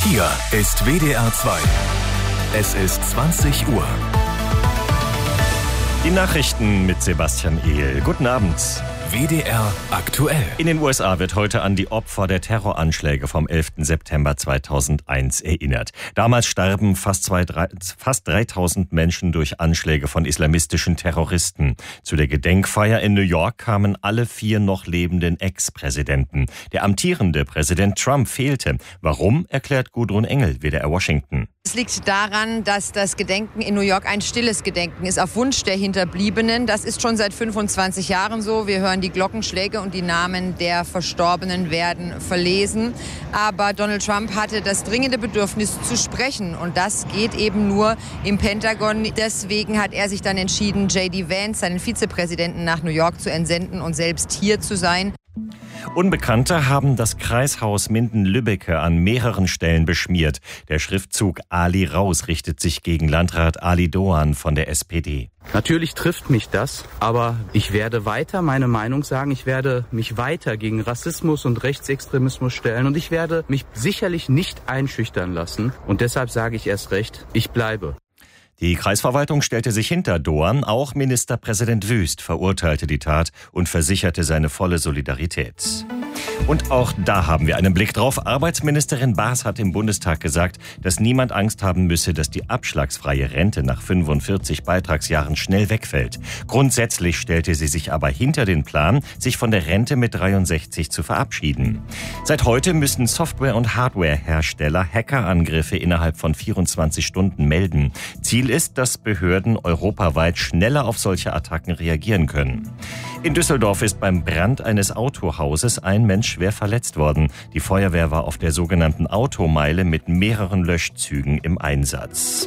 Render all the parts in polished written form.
Hier ist WDR 2. Es ist 20 Uhr. Die Nachrichten mit Sebastian Ehl. Guten Abend. WDR aktuell. In den USA wird heute an die Opfer der Terroranschläge vom 11. September 2001 erinnert. Damals starben fast 3000 Menschen durch Anschläge von islamistischen Terroristen. Zu der Gedenkfeier in New York kamen alle 4 noch lebenden Ex-Präsidenten. Der amtierende Präsident Trump fehlte. Warum, erklärt Gudrun Engel, WDR Washington. Es liegt daran, dass das Gedenken in New York ein stilles Gedenken ist, auf Wunsch der Hinterbliebenen. Das ist schon seit 25 Jahren so. Wir hören die Glockenschläge und die Namen der Verstorbenen werden verlesen. Aber Donald Trump hatte das dringende Bedürfnis zu sprechen. Und das geht eben nur im Pentagon. Deswegen hat er sich dann entschieden, J.D. Vance, seinen Vizepräsidenten, nach New York zu entsenden und selbst hier zu sein. Unbekannte haben das Kreishaus Minden-Lübbecke an mehreren Stellen beschmiert. Der Schriftzug Ali raus richtet sich gegen Landrat Ali Doan von der SPD. Natürlich trifft mich das, aber ich werde weiter meine Meinung sagen. Ich werde mich weiter gegen Rassismus und Rechtsextremismus stellen und ich werde mich sicherlich nicht einschüchtern lassen. Und deshalb sage ich erst recht, ich bleibe. Die Kreisverwaltung stellte sich hinter Doan. Auch Ministerpräsident Wüst verurteilte die Tat und versicherte seine volle Solidarität. Und auch da haben wir einen Blick drauf. Arbeitsministerin Baas hat im Bundestag gesagt, dass niemand Angst haben müsse, dass die abschlagsfreie Rente nach 45 Beitragsjahren schnell wegfällt. Grundsätzlich stellte sie sich aber hinter den Plan, sich von der Rente mit 63 zu verabschieden. Seit heute müssen Software- und Hardwarehersteller Hackerangriffe innerhalb von 24 Stunden melden. Ziel ist, dass Behörden europaweit schneller auf solche Attacken reagieren können. In Düsseldorf ist beim Brand eines Autohauses ein Mensch schwer verletzt worden. Die Feuerwehr war auf der sogenannten Automeile mit mehreren Löschzügen im Einsatz.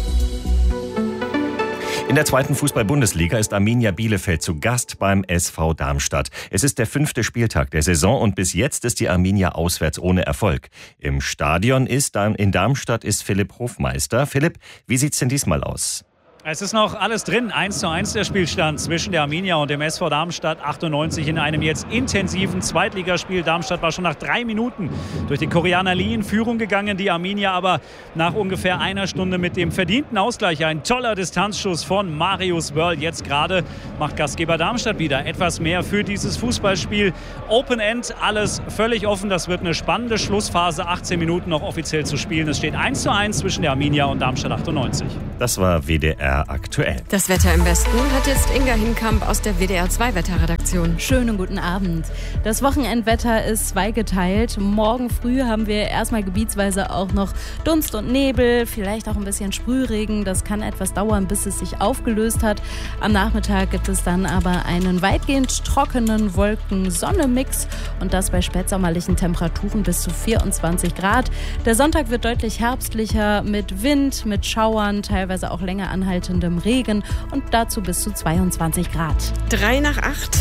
In der 2. Fußball-Bundesliga ist Arminia Bielefeld zu Gast beim SV Darmstadt. Es ist der 5. Spieltag der Saison und bis jetzt ist die Arminia auswärts ohne Erfolg. Im Stadion in Darmstadt ist Philipp Hofmeister. Philipp, wie sieht's denn diesmal aus? Es ist noch alles drin. 1:1 der Spielstand zwischen der Arminia und dem SV Darmstadt 98 in einem jetzt intensiven Zweitligaspiel. Darmstadt war schon nach 3 Minuten durch die Koreaner Lee in Führung gegangen. Die Arminia aber nach ungefähr einer Stunde mit dem verdienten Ausgleich. Ein toller Distanzschuss von Marius Wörl. Jetzt gerade macht Gastgeber Darmstadt wieder etwas mehr für dieses Fußballspiel. Open End, alles völlig offen. Das wird eine spannende Schlussphase. 18 Minuten noch offiziell zu spielen. Es steht 1:1 zwischen der Arminia und Darmstadt 98. Das war WDR aktuell. Das Wetter im Westen hat jetzt Inga Hinkamp aus der WDR 2 Wetterredaktion. Schönen guten Abend. Das Wochenendwetter ist zweigeteilt. Morgen früh haben wir erstmal gebietsweise auch noch Dunst und Nebel, vielleicht auch ein bisschen Sprühregen. Das kann etwas dauern, bis es sich aufgelöst hat. Am Nachmittag gibt es dann aber einen weitgehend trockenen Wolken-Sonne-Mix und das bei spätsommerlichen Temperaturen bis zu 24 Grad. Der Sonntag wird deutlich herbstlicher mit Wind, mit Schauern, teilweise auch länger anhaltendem Regen und dazu bis zu 22 Grad. 7:55.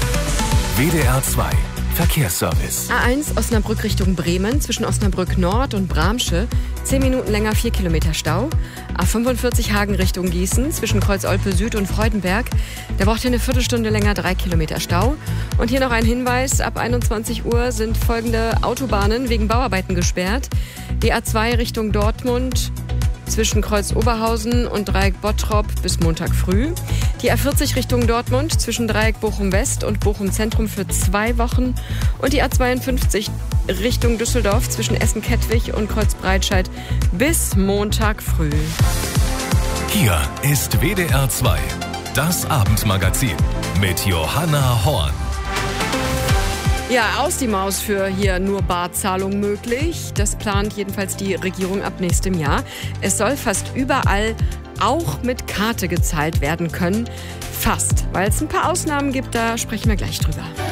WDR 2. Verkehrsservice. A1 Osnabrück Richtung Bremen zwischen Osnabrück Nord und Bramsche. 10 Minuten länger, 4 Kilometer Stau. A45 Hagen Richtung Gießen zwischen Kreuz-Olpe Süd und Freudenberg. Da braucht ihr eine Viertelstunde länger, 3 Kilometer Stau. Und hier noch ein Hinweis, ab 21 Uhr sind folgende Autobahnen wegen Bauarbeiten gesperrt. Die A2 Richtung Dortmund zwischen Kreuz Oberhausen und Dreieck Bottrop bis Montag früh. Die A40 Richtung Dortmund zwischen Dreieck Bochum West und Bochum Zentrum für 2 Wochen. Und die A52 Richtung Düsseldorf zwischen Essen-Kettwig und Kreuz Breitscheid bis Montag früh. Hier ist WDR 2. Das Abendmagazin mit Johanna Horn. Ja, aus die Maus für hier nur Barzahlung möglich. Das plant jedenfalls die Regierung ab nächstem Jahr. Es soll fast überall auch mit Karte gezahlt werden können. Fast, weil es ein paar Ausnahmen gibt, da sprechen wir gleich drüber.